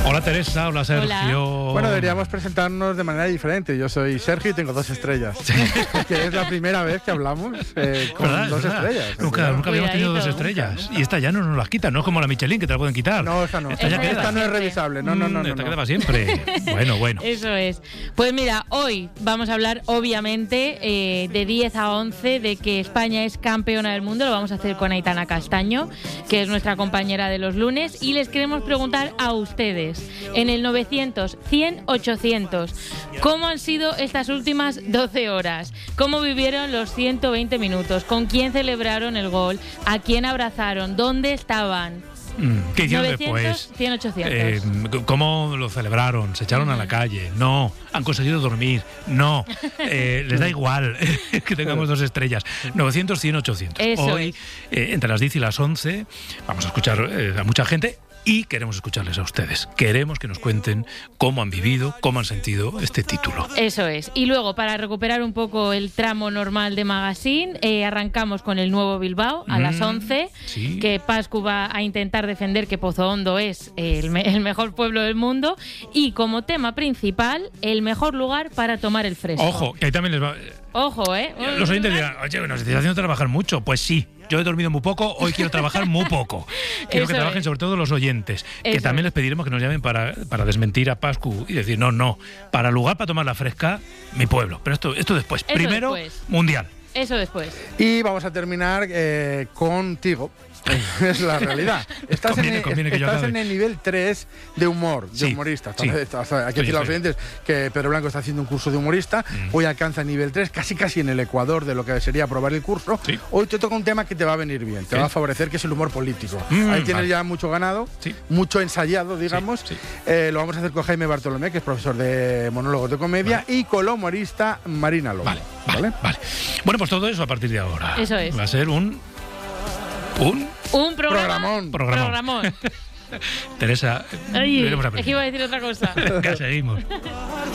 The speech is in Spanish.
Hola Teresa, hola Sergio. Hola. Bueno, deberíamos presentarnos de manera diferente. Yo soy Sergio y tengo 2 estrellas. Que es la primera vez que hablamos con ¿verdad? 2 estrellas. Nunca habíamos tenido 2 estrellas. Y esta ya no nos las quitan, no es como la Michelin que te la pueden quitar. No, esta no. Esta no es revisable. No. Esta queda para siempre. Bueno. Eso es. Pues mira, hoy vamos a hablar, obviamente, de 10 a 11 de que España es campeona del mundo. Lo vamos a hacer con Aitana Castaño, que es nuestra compañera de los lunes. Y les queremos preguntar a ustedes, en el 900, 100, 800, ¿cómo han sido estas últimas 12 horas? ¿Cómo vivieron los 120 minutos? ¿Con quién celebraron el gol? ¿A quién abrazaron? ¿Dónde estaban? ¿Qué hicieron 900, después? 100, 800. ¿Cómo lo celebraron? ¿Se echaron a la calle? No. ¿Han conseguido dormir? No. Les da igual que tengamos 2 estrellas. 900, 100, 800. Eso Hoy, entre las 10 y las 11, vamos a escuchar a mucha gente. Y queremos escucharles a ustedes. Queremos que nos cuenten cómo han vivido, cómo han sentido este título. Eso es. Y luego, para recuperar un poco el tramo normal de Magazine, arrancamos con el nuevo Bilbao a las 11, sí. Que Pascu va a intentar defender que Pozo Hondo es el mejor pueblo del mundo. Y como tema principal, el mejor lugar para tomar el fresco. Ojo, que ahí también les va... Ojo, Los oyentes dirán, oye, nos estáis haciendo trabajar mucho. Pues sí, yo he dormido muy poco, hoy quiero trabajar muy poco. Quiero que trabajen sobre todo los oyentes, que también les pediremos que nos llamen para desmentir a Pascu y decir, no, para lugar para tomar la fresca, mi pueblo. Pero esto después. Primero, después. Mundial. Eso después. Y vamos a terminar contigo. Es la realidad. Estás en el nivel 3 de humor, de humorista. Sí. Hay que decir a los oyentes que Pedro Blanco está haciendo un curso de humorista. Hoy alcanza el nivel 3, casi en el ecuador de lo que sería aprobar el curso. Sí. Hoy te toca un tema que te va a venir bien, te va a favorecer, que es el humor político. Ahí tienes ya mucho ganado, mucho ensayado, digamos. Sí. Lo vamos a hacer con Jaime Bartolomé, que es profesor de monólogos de comedia, y con la humorista Marina Lobo. Vale. Bueno, pues todo eso a partir de ahora. Eso es. Va a ser un programón. Teresa, es que iba a decir otra cosa. Ya seguimos.